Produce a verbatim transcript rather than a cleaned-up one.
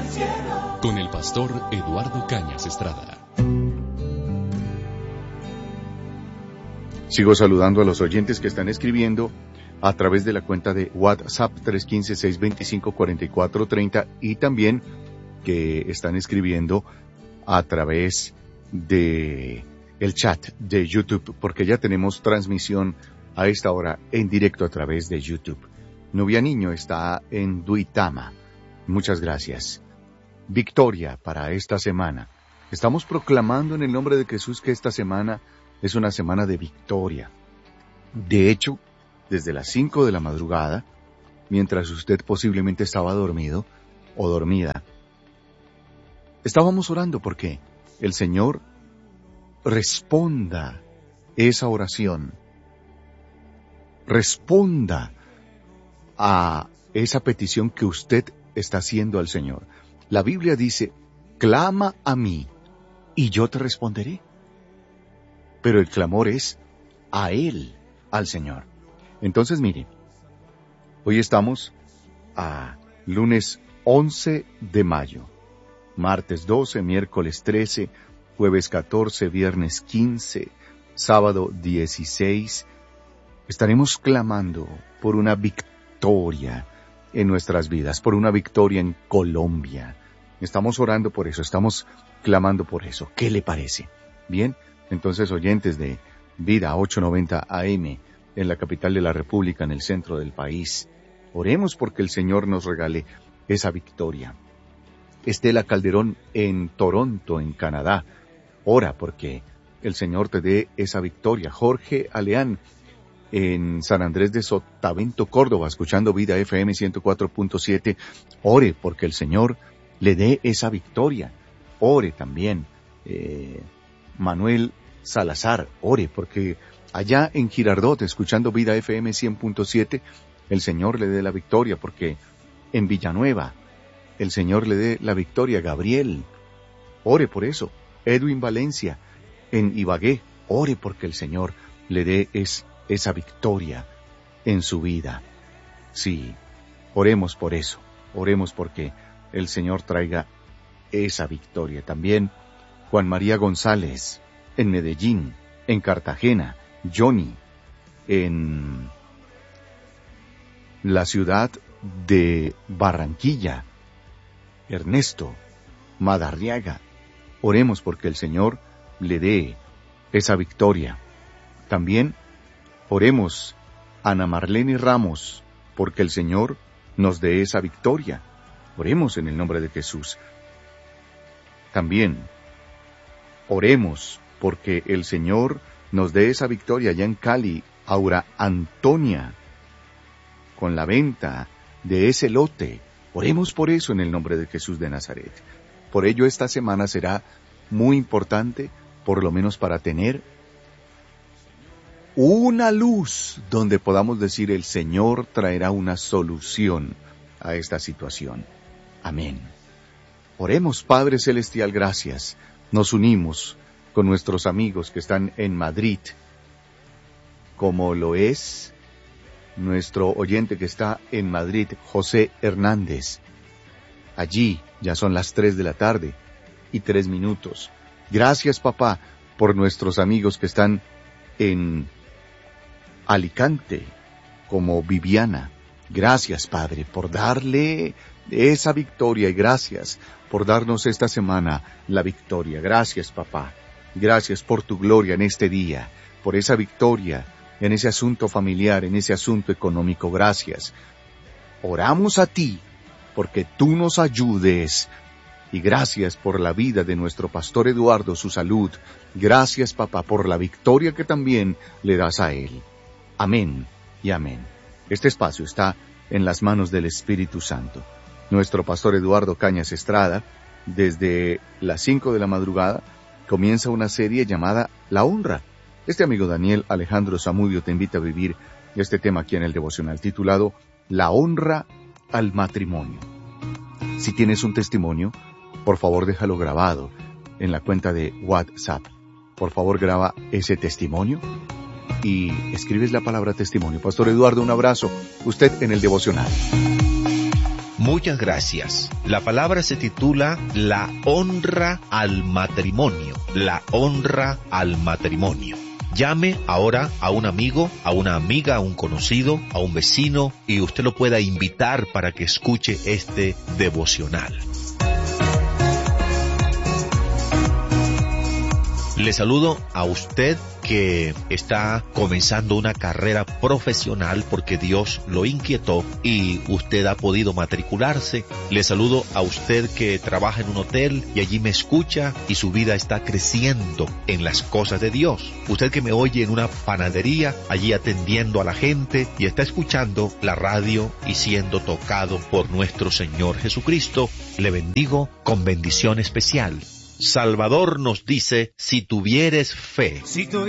Con el pastor Eduardo Cañas Estrada. Sigo saludando a los oyentes que están escribiendo a través de la cuenta de WhatsApp tres uno cinco, seis dos cinco, cuatro cuatro tres cero y también que están escribiendo a través de el chat de YouTube, porque ya tenemos transmisión a esta hora en directo a través de YouTube. Nubia Niño está en Duitama. Muchas gracias. Victoria para esta semana. Estamos proclamando en el nombre de Jesús que esta semana es una semana de victoria. De hecho, desde las cinco de la madrugada, mientras usted posiblemente estaba dormido o dormida, estábamos orando porque el Señor responda esa oración, responda a esa petición que usted está haciendo al Señor. La Biblia dice, clama a mí y yo te responderé. Pero el clamor es a Él, al Señor. Entonces, mire, hoy estamos a lunes once de mayo, martes doce, miércoles trece, jueves catorce, viernes quince, sábado dieciséis. Estaremos clamando por una victoria en nuestras vidas, por una victoria en Colombia. Estamos orando por eso, estamos clamando por eso. ¿Qué le parece? Bien, entonces oyentes de Vida ochocientos noventa A M en la capital de la República, en el centro del país, oremos porque el Señor nos regale esa victoria. Estela Calderón en Toronto, en Canadá, ora porque el Señor te dé esa victoria. Jorge Aleán en San Andrés de Sotavento, Córdoba, escuchando Vida F M ciento cuatro punto siete, ore porque el Señor le dé esa victoria. Ore también eh, Manuel Salazar, ore porque allá en Girardot, escuchando Vida F M cien punto siete, el Señor le dé la victoria, porque en Villanueva el Señor le dé la victoria. Gabriel, ore por eso. Edwin Valencia en Ibagué, ore porque el Señor le dé es, esa victoria en su vida. Sí, oremos por eso, oremos porque el Señor traiga esa victoria. También Juan María González en Medellín, en Cartagena, Johnny en la ciudad de Barranquilla, Ernesto Madarriaga, oremos porque el Señor le dé esa victoria. También oremos Ana Marlene Ramos porque el Señor nos dé esa victoria. Oremos en el nombre de Jesús. También oremos porque el Señor nos dé esa victoria allá en Cali. Aura Antonia, con la venta de ese lote. Oremos por eso en el nombre de Jesús de Nazaret. Por ello esta semana será muy importante, por lo menos para tener una luz donde podamos decir el Señor traerá una solución a esta situación. Amén. Oremos, Padre Celestial, gracias. Nos unimos con nuestros amigos que están en Madrid, como lo es nuestro oyente que está en Madrid, José Hernández. Allí ya son las tres de la tarde y tres minutos. Gracias, papá, por nuestros amigos que están en Alicante, como Viviana. Gracias, Padre, por darle esa victoria y gracias por darnos esta semana la victoria. Gracias, papá. Gracias por tu gloria en este día, por esa victoria en ese asunto familiar, en ese asunto económico. Gracias. Oramos a ti porque tú nos ayudes. Y gracias por la vida de nuestro pastor Eduardo, su salud. Gracias, papá, por la victoria que también le das a él. Amén y amén. Este espacio está en las manos del Espíritu Santo. Nuestro pastor Eduardo Cañas Estrada, desde las cinco de la madrugada, comienza una serie llamada La Honra. Este amigo Daniel Alejandro Zamudio te invita a vivir este tema aquí en el devocional titulado La Honra al Matrimonio. Si tienes un testimonio, por favor déjalo grabado en la cuenta de WhatsApp. Por favor graba ese testimonio y escribes la palabra testimonio. Pastor Eduardo, un abrazo. Usted en el devocional. Muchas gracias. La palabra se titula La honra al matrimonio. La honra al matrimonio. Llame ahora a un amigo, a una amiga, a un conocido, a un vecino, y usted lo pueda invitar para que escuche este devocional. Le saludo a usted que está comenzando una carrera profesional porque Dios lo inquietó y usted ha podido matricularse. Le saludo a usted que trabaja en un hotel y allí me escucha y su vida está creciendo en las cosas de Dios. Usted que me oye en una panadería, allí atendiendo a la gente y está escuchando la radio y siendo tocado por nuestro Señor Jesucristo, le bendigo con bendición especial. Salvador nos dice, si tuvieres fe. Si tu